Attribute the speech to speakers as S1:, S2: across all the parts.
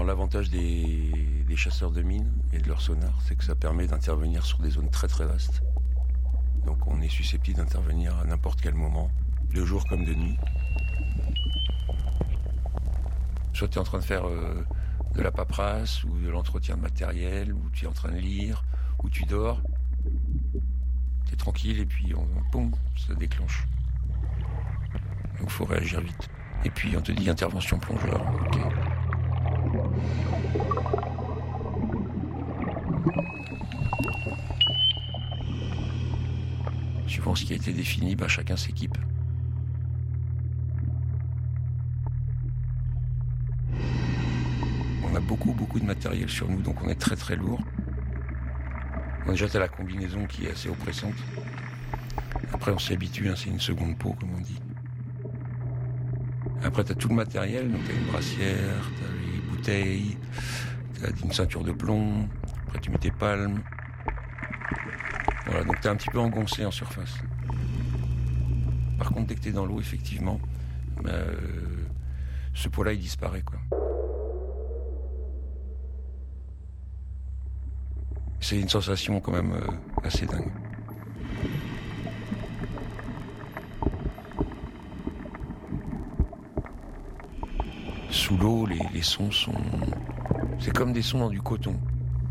S1: l'avantage des chasseurs de mines et de leur sonar, c'est que ça permet d'intervenir sur des zones très très vastes. Donc on est susceptible d'intervenir à n'importe quel moment, de jour comme de nuit. Soit tu es en train de faire de la paperasse ou de l'entretien de matériel, ou tu es en train de lire, ou tu dors. Tu es tranquille et puis boum, ça déclenche. Donc il faut réagir vite. Et puis on te dit intervention plongeur, ok. Suivant ce qui a été défini, chacun s'équipe. On a beaucoup de matériel sur nous, donc on est très très lourd. Bon, déjà t'as la combinaison qui est assez oppressante. Après on s'y habitue, c'est une seconde peau comme on dit. Après t'as tout le matériel, donc t'as une brassière, t'as les bouteilles, t'as une ceinture de plomb, après tu mets tes palmes. Voilà, donc t'es un petit peu engoncé en surface. Par contre, dès que t'es dans l'eau, effectivement, ce poids-là, il disparaît, quoi. C'est une sensation quand même assez dingue. Sous l'eau, les sons sont... C'est comme des sons dans du coton.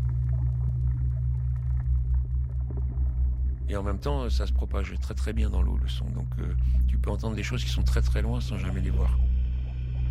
S1: Et en même temps, ça se propage très très bien dans l'eau, le son. Donc tu peux entendre des choses qui sont très très loin sans jamais les voir.